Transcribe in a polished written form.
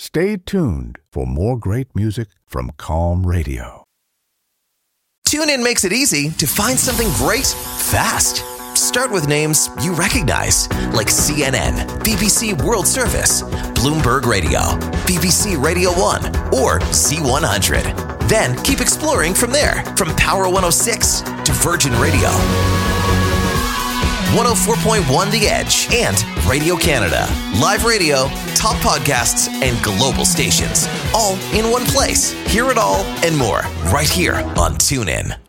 Stay tuned for more great music from Calm Radio. TuneIn makes it easy to find something great fast. Start with names you recognize, like CNN, BBC World Service, Bloomberg Radio, BBC Radio 1, or Z100. Then keep exploring from there, from Power 106 to Virgin Radio, 104.1 The Edge, and Radio Canada. Live radio, top podcasts, and global stations. All in one place. Hear it all and more right here on TuneIn.